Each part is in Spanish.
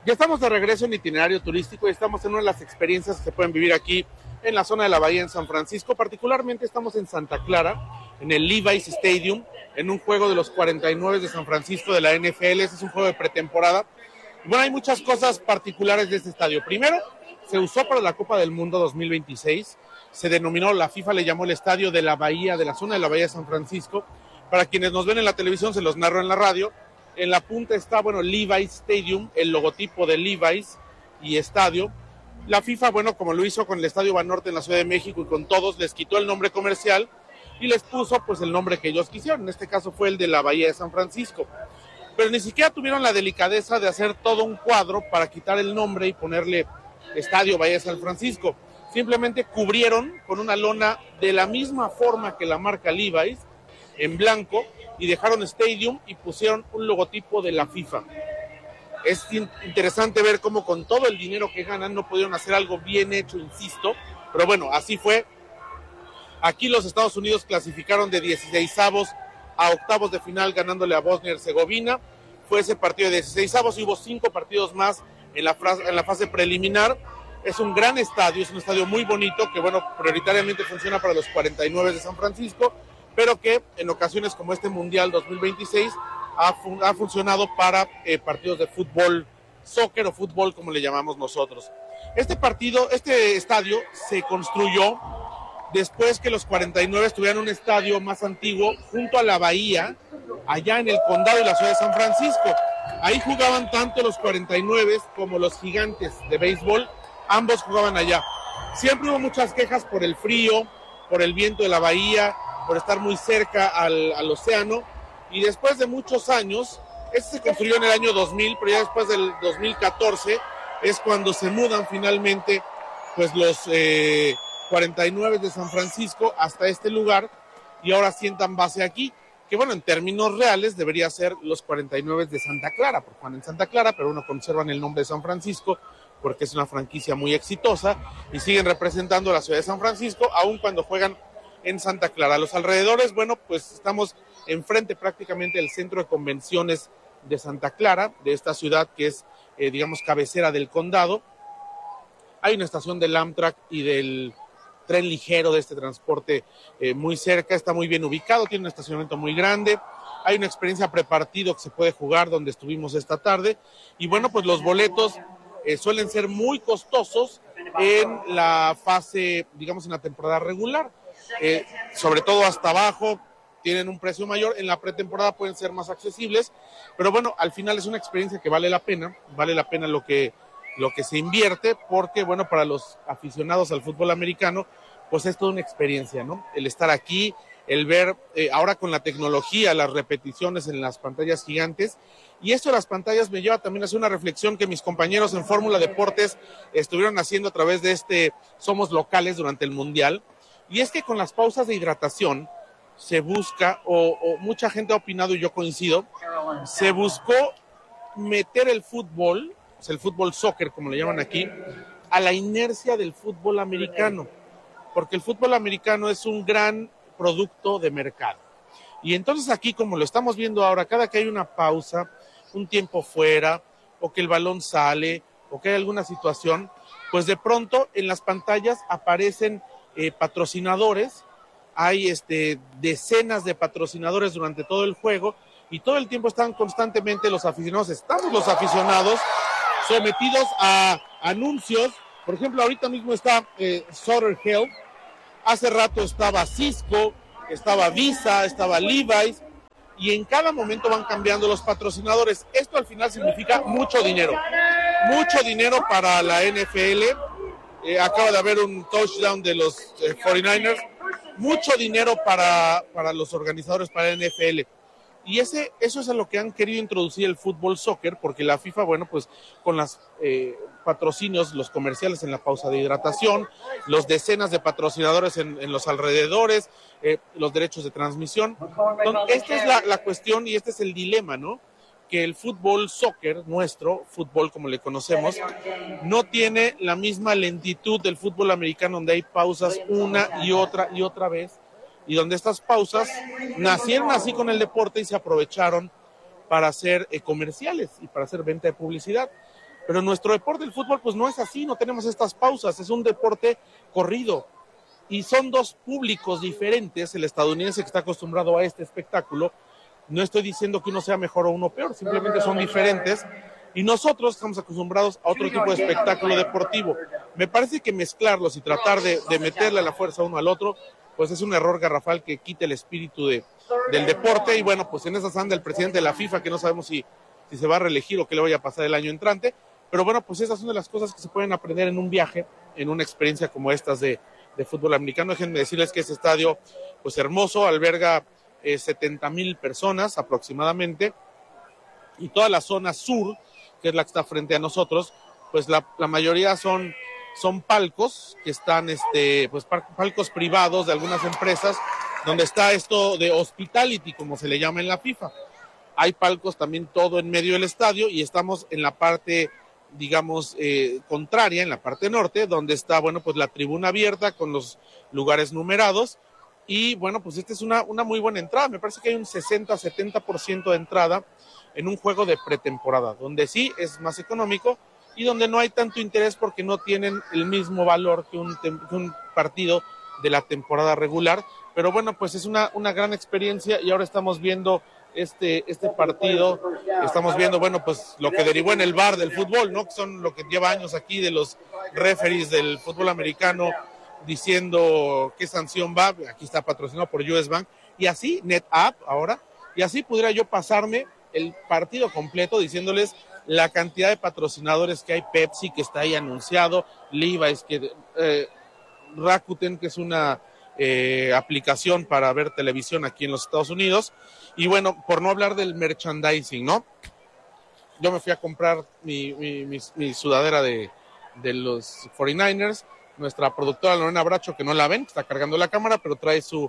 Ya estamos de regreso en itinerario turístico y estamos en una de las experiencias que se pueden vivir aquí en la zona de la Bahía en San Francisco. Particularmente estamos en Santa Clara, en el Levi's Stadium, en un juego de los 49 de San Francisco de la NFL. Este es un juego de pretemporada. Bueno, hay muchas cosas particulares de este estadio. Primero, se usó para la Copa del Mundo 2026. Se denominó, la FIFA le llamó el estadio de la Bahía, de la zona de la Bahía de San Francisco. Para quienes nos ven en la televisión, se los narro en la radio. En la punta está, Levi's Stadium, el logotipo de Levi's y estadio. La FIFA, como lo hizo con el Estadio Banorte en la Ciudad de México y con todos, les quitó el nombre comercial y les puso pues el nombre que ellos quisieron. En este caso fue el de la Bahía de San Francisco. Pero ni siquiera tuvieron la delicadeza de hacer todo un cuadro para quitar el nombre y ponerle Estadio Bahía de San Francisco. Simplemente cubrieron con una lona de la misma forma que la marca Levi's, en blanco, y dejaron Stadium y pusieron un logotipo de la FIFA. Es interesante ver cómo con todo el dinero que ganan no pudieron hacer algo bien hecho, insisto, pero bueno, así fue. Aquí los Estados Unidos clasificaron de 16avos a octavos de final ganándole a Bosnia y Herzegovina. Fue ese partido de 16avos y hubo 5 partidos más en la fase preliminar. Es un gran estadio, es un estadio muy bonito que prioritariamente funciona para los 49 de San Francisco, pero que en ocasiones como este Mundial 2026 ha funcionado para partidos de fútbol, soccer o fútbol como le llamamos nosotros. Este estadio se construyó después que los 49 tuvieran un estadio más antiguo junto a la bahía, allá en el condado de la ciudad de San Francisco. Ahí jugaban tanto los 49 como los Gigantes de béisbol, ambos jugaban allá. Siempre hubo muchas quejas por el frío, por el viento de la bahía, por estar muy cerca al océano, y después de muchos años, este se construyó en el año 2000, pero ya después del 2014 es cuando se mudan finalmente pues los 49 de San Francisco hasta este lugar, y ahora sientan base aquí, que en términos reales debería ser los 49 de Santa Clara, porque van en Santa Clara, pero conservan el nombre de San Francisco, porque es una franquicia muy exitosa, y siguen representando a la ciudad de San Francisco, aun cuando juegan en Santa Clara. A los alrededores, pues estamos enfrente prácticamente del centro de convenciones de Santa Clara, de esta ciudad que es, cabecera del condado. Hay una estación del Amtrak y del tren ligero de este transporte muy cerca, está muy bien ubicado, tiene un estacionamiento muy grande. Hay una experiencia prepartido que se puede jugar donde estuvimos esta tarde, y pues los boletos suelen ser muy costosos en la fase, en la temporada regular. Sobre todo hasta abajo tienen un precio mayor, en la pretemporada pueden ser más accesibles, pero al final es una experiencia que vale la pena lo que se invierte, porque para los aficionados al fútbol americano, pues es toda una experiencia, ¿no? El estar aquí, el ver ahora con la tecnología, las repeticiones en las pantallas gigantes, y esto de las pantallas me lleva también a hacer una reflexión que mis compañeros en Fórmula Deportes estuvieron haciendo a través de Somos Locales durante el Mundial. Y es que con las pausas de hidratación se busca, o mucha gente ha opinado y yo coincido, se buscó meter el fútbol, el fútbol soccer como le llaman aquí, a la inercia del fútbol americano, porque el fútbol americano es un gran producto de mercado. Y entonces aquí, como lo estamos viendo ahora, cada que hay una pausa, un tiempo fuera, o que el balón sale, o que hay alguna situación, pues de pronto en las pantallas aparecen patrocinadores, hay decenas de patrocinadores durante todo el juego, y todo el tiempo están constantemente los aficionados sometidos a anuncios. Por ejemplo, ahorita mismo está Sutter Health, hace rato estaba Cisco, estaba Visa, estaba Levi's, y en cada momento van cambiando los patrocinadores. Esto al final significa mucho dinero para la NFL. Acaba de haber un touchdown de los 49ers, mucho dinero para los organizadores, para la NFL. Y eso es a lo que han querido introducir el fútbol soccer, porque la FIFA, pues con los patrocinios, los comerciales en la pausa de hidratación, los decenas de patrocinadores en los alrededores, los derechos de transmisión. Entonces, esta es la cuestión y este es el dilema, ¿no? Que el fútbol soccer, nuestro fútbol como le conocemos, no tiene la misma lentitud del fútbol americano, donde hay pausas una y otra vez, y donde estas pausas nacieron así con el deporte y se aprovecharon para hacer comerciales y para hacer venta de publicidad. Pero nuestro deporte, el fútbol, pues no es así, no tenemos estas pausas, es un deporte corrido. Y son dos públicos diferentes, el estadounidense que está acostumbrado a este espectáculo. No estoy diciendo que uno sea mejor o uno peor, simplemente son diferentes. Y nosotros estamos acostumbrados a otro tipo de espectáculo deportivo. Me parece que mezclarlos y tratar de meterle a la fuerza uno al otro, pues es un error garrafal que quita el espíritu del deporte. Y bueno, pues en esas anda el presidente de la FIFA, que no sabemos si se va a reelegir o qué le vaya a pasar el año entrante. Pero bueno, pues esas son de las cosas que se pueden aprender en un viaje, en una experiencia como estas de fútbol americano. Déjenme decirles que ese estadio, pues hermoso, alberga 70,000 personas aproximadamente, y toda la zona sur, que es la que está frente a nosotros, pues la mayoría son palcos que están, pues palcos privados de algunas empresas, donde está esto de hospitality, como se le llama en la FIFA. Hay palcos también todo en medio del estadio, y estamos en la parte, digamos, contraria, en la parte norte, donde está, bueno, pues la tribuna abierta con los lugares numerados. Y bueno, pues esta es una muy buena entrada. Me parece que hay un 60-70% de entrada en un juego de pretemporada, donde sí es más económico y donde no hay tanto interés porque no tienen el mismo valor que un partido de la temporada regular. Pero bueno, pues es una gran experiencia, y ahora estamos viendo este partido, estamos viendo, bueno, pues lo que derivó en el VAR del fútbol, ¿no? Que son lo que lleva años aquí de los referees del fútbol americano diciendo qué sanción va. Aquí está patrocinado por US Bank, y así, NetApp ahora, y así pudiera yo pasarme el partido completo diciéndoles la cantidad de patrocinadores que hay. Pepsi, que está ahí anunciado, Levi's, Rakuten, que es una aplicación para ver televisión aquí en los Estados Unidos. Y bueno, por no hablar del merchandising, ¿no? Yo me fui a comprar mi sudadera de los 49ers. Nuestra productora Lorena Bracho, que no la ven, está cargando la cámara, pero trae su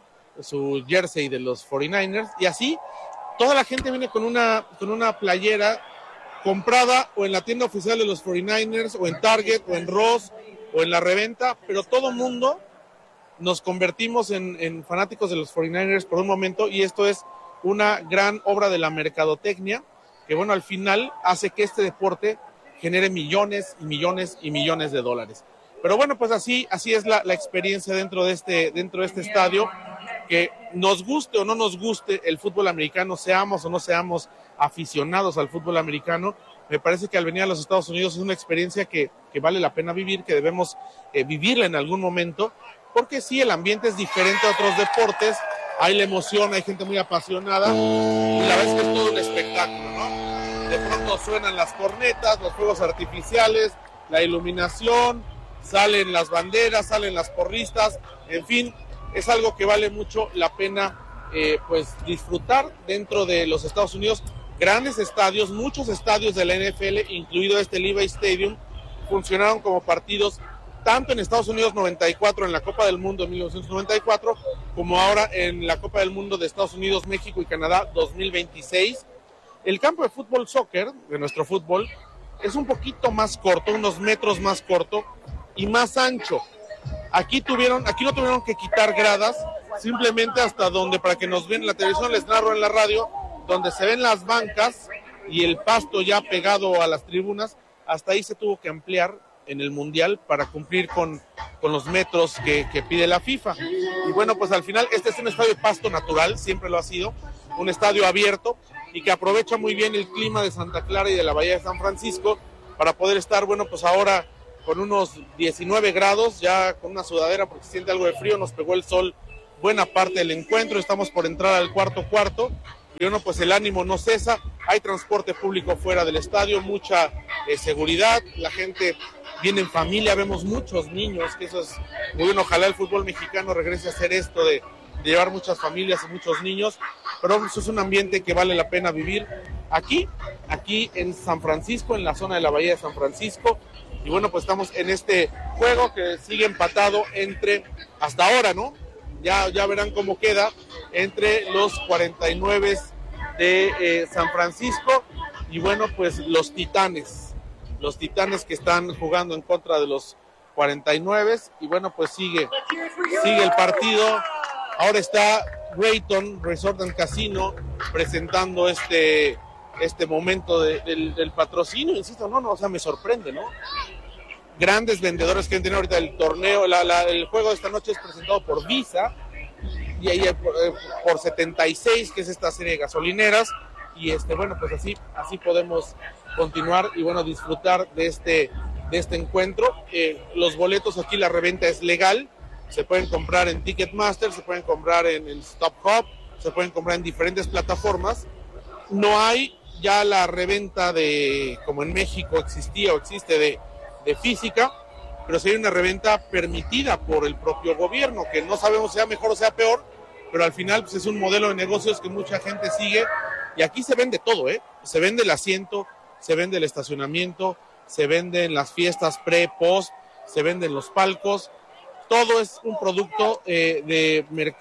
jersey de los 49ers. Y así, toda la gente viene con una playera comprada o en la tienda oficial de los 49ers, o en Target, o en Ross, o en la reventa, pero todo mundo nos convertimos en fanáticos de los 49ers por un momento, y esto es una gran obra de la mercadotecnia, que bueno, al final hace que este deporte genere millones y millones y millones de dólares. Pero bueno, pues así es la experiencia dentro de este estadio, que nos guste o no nos guste el fútbol americano, seamos o no seamos aficionados al fútbol americano. Me parece que al venir a los Estados Unidos es una experiencia que vale la pena vivir, que debemos vivirla en algún momento, porque sí, el ambiente es diferente a otros deportes, hay la emoción, hay gente muy apasionada, y la verdad es que es todo un espectáculo, ¿no? De pronto suenan las cornetas, los fuegos artificiales, la iluminación, salen las banderas, salen las porristas, en fin, es algo que vale mucho la pena pues disfrutar dentro de los Estados Unidos. Grandes estadios, muchos estadios de la NFL, incluido este Levi's Stadium, funcionaron como partidos tanto en Estados Unidos 94, en la Copa del Mundo en 1994, como ahora en la Copa del Mundo de Estados Unidos, México y Canadá 2026. El campo de fútbol soccer, de nuestro fútbol, es un poquito más corto, unos metros más corto y más ancho. Aquí no tuvieron que quitar gradas, simplemente hasta donde, para que nos vean en la televisión, les narro en la radio, donde se ven las bancas y el pasto ya pegado a las tribunas, hasta ahí se tuvo que ampliar en el Mundial para cumplir con los metros que pide la FIFA. Y bueno, pues al final este es un estadio de pasto natural, siempre lo ha sido, un estadio abierto y que aprovecha muy bien el clima de Santa Clara y de la Bahía de San Francisco para poder estar, bueno, pues ahora con unos 19 grados, ya con una sudadera porque se siente algo de frío, nos pegó el sol buena parte del encuentro, estamos por entrar al cuarto, y bueno, pues el ánimo no cesa, hay transporte público fuera del estadio, mucha seguridad, la gente viene en familia, vemos muchos niños, que eso es muy bueno, ojalá el fútbol mexicano regrese a hacer esto de llevar muchas familias y muchos niños, pero eso es un ambiente que vale la pena vivir aquí en San Francisco, en la zona de la Bahía de San Francisco. Y bueno, pues estamos en este juego que sigue empatado hasta ahora, ¿no? Ya verán cómo queda entre los 49 de San Francisco y bueno, pues los Titanes que están jugando en contra de los 49 y bueno, pues sigue el partido. Ahora está Rayton Resort and Casino presentando este este momento del patrocinio, insisto, no, o sea, me sorprende, ¿no? Grandes vendedores que han tenido ahorita el torneo, el juego de esta noche es presentado por Visa, y ahí por 76, que es esta serie de gasolineras, y bueno, pues así podemos continuar y bueno, disfrutar de este encuentro. Los boletos aquí, la reventa es legal, se pueden comprar en Ticketmaster, se pueden comprar en Stop Hub, se pueden comprar en diferentes plataformas. No hay ya la reventa como en México existía o existe de física, pero sí hay una reventa permitida por el propio gobierno, que no sabemos si sea mejor o sea peor, pero al final pues, es un modelo de negocios que mucha gente sigue, y aquí se vende todo, se vende el asiento, se vende el estacionamiento, se venden las fiestas pre-post, se venden los palcos, todo es un producto de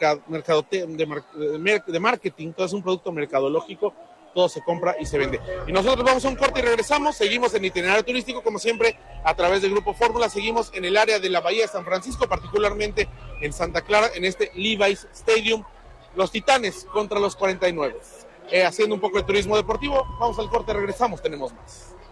marketing, todo es un producto mercadológico, todo se compra y se vende. Y nosotros vamos a un corte y regresamos, seguimos en Itinerario Turístico, como siempre, a través del Grupo Fórmula, seguimos en el área de la Bahía de San Francisco, particularmente en Santa Clara, en este Levi's Stadium, los Titanes contra los 49. Haciendo un poco de turismo deportivo, vamos al corte, regresamos, tenemos más.